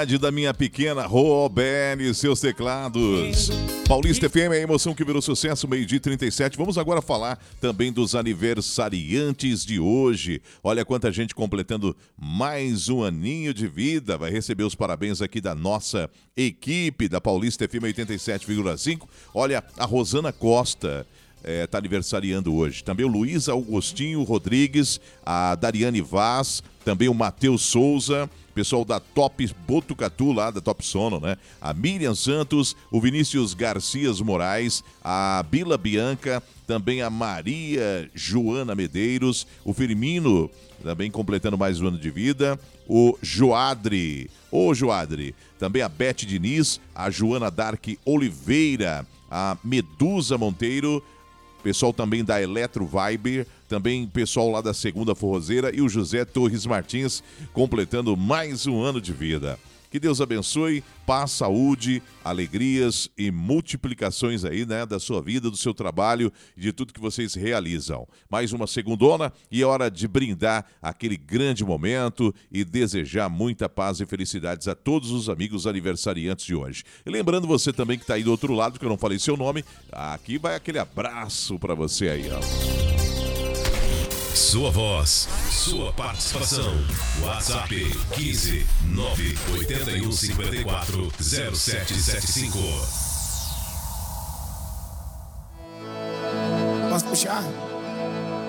Da minha pequena Robene, seus teclados. Paulista FM, a emoção que virou sucesso, 12h37. Vamos agora falar também dos aniversariantes de hoje. Olha quanta gente completando mais um aninho de vida. Vai receber os parabéns aqui da nossa equipe da Paulista FM 87,5. Olha, a Rosana Costa está aniversariando hoje. Também o Luiz Augustinho Rodrigues, a Dariane Vaz, também o Matheus Souza, pessoal da Top Botucatu, lá da Top Sono, né? A Miriam Santos, o Vinícius Garcias Moraes, a Bila Bianca, também a Maria Joana Medeiros, o Firmino, também completando mais um ano de vida, o Joadre, também a Beth Diniz, a Joana Dark Oliveira, a Medusa Monteiro, pessoal também da Eletro Vibe, também pessoal lá da Segunda Forrozeira e o José Torres Martins completando mais um ano de vida. Que Deus abençoe, paz, saúde, alegrias e multiplicações aí, né, da sua vida, do seu trabalho e de tudo que vocês realizam. Mais uma segundona e é hora de brindar aquele grande momento e desejar muita paz e felicidades a todos os amigos aniversariantes de hoje. E lembrando você também que está aí do outro lado, que eu não falei seu nome, aqui vai aquele abraço para você aí, ó. Sua voz, sua participação. WhatsApp 15 981 54 0775. Posso puxar?